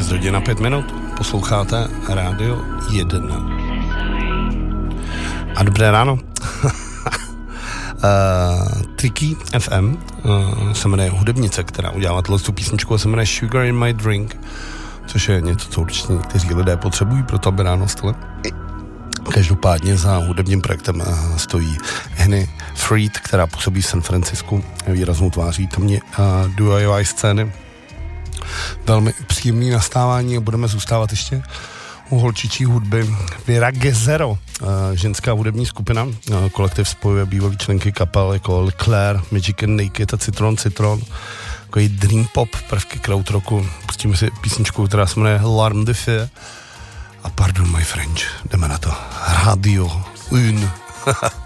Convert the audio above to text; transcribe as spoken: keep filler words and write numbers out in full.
šest hodin a pět minut. Posloucháte Rádio jedna. A dobré ráno. uh, Tricky F M uh, se jmenuje hudebnice, která udělala tu písničku a se jmenuje Sugar in my drink, což je něco, co určitě někteří lidé potřebují pro to, aby ráno vstali. Každopádně za hudebním projektem stojí Henny Fried, která působí v San Francisku, výraznou tváří tamní uh, D I Y scény. Velmi příjemný nastávání a budeme zůstávat ještě u holčičí hudby. Virage Zero, uh, ženská hudební skupina, uh, kolektiv spojuje bývalý členky kapel jako Leclerc, Magic and Naked a Citron Citron, takový dream pop, prvky krautrocku. Pustíme si písničku, která se jmenuje L'Arme de Feu. A pardon my French, jdeme na to. Radio jedna.